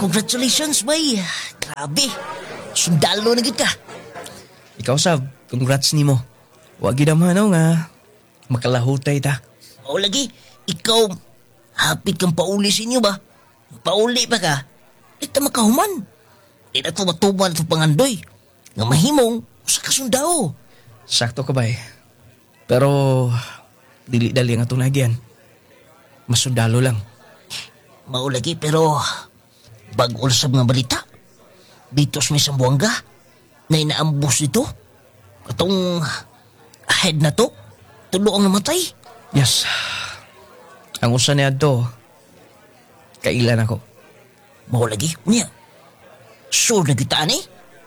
Congratulations, bay. Grabe. Sundalo na gid ka. Ikaw sab, congrats nimo. Wa gid amanaw nga makalahutay ta. O lagi, ikaw, hapit kang pauli sa inyo ba? Pauli pa ka? Ito makahuman. Di na ito matuman ito pangandoy. Nga mahimong sa kasundao. Sakto ka bay. Pero dili dali ang atong nagyan. Masundalo lang. Maulagi pero bag-ol sa mga balita. Bitos may sambuanga na inaambos dito. Katong head na to, tulo ang namatay. Yes. Ang usa niya to, kailan ako. Maulagi, niya. Sure na kita ni?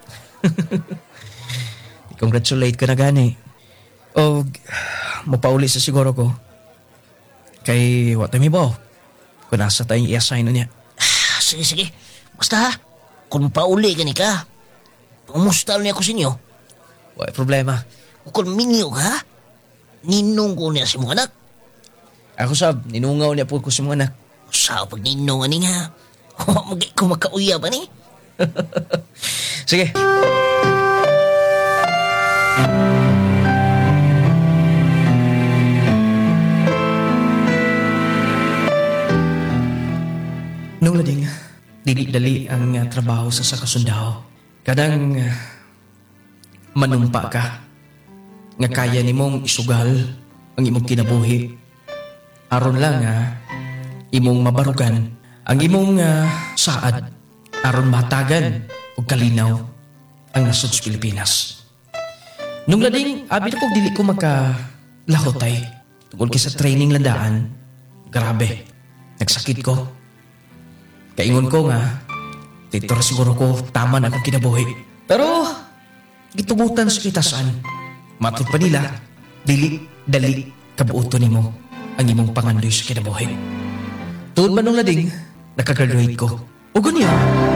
Congratulate ka na gani. O, mapauli sa siguro ko. Kay what time ba? Kung nasa tayong i-assign niya. Sige, sige. Basta ha, kung pauli ka ni ka, pumustal niya ako sa inyo. Wala problema. Kung minyo ka, ninong ko niya si mga anak. Ako sab, ninungaw niya po ko sa mga anak. Sa pag ninong ani nga, magay ko makauya ba ni? Sige. Nung lading, dili-dali ang trabaho sa sakasundao. Kadang manumpa ka. Nga kaya nimong isugal ang imong kinabuhi. Aron lang imong mabarugan ang imong saad. Aron matagan o kalinaw ang nasod sa Pilipinas. Nung lading, abit ako dili ko makalahotay. Tungkol sa training landaan, grabe, nagsakit ko. Kaingon ko nga, titor siguro ko tama na akong kinabuhi. Pero, gitugutan sa kitasan. Matod pa nila, dili-dali kabuoto nimo ang imong pangandoy sa kinabuhi. Tuod man nung lading, nakagraduate ko. O ganyan,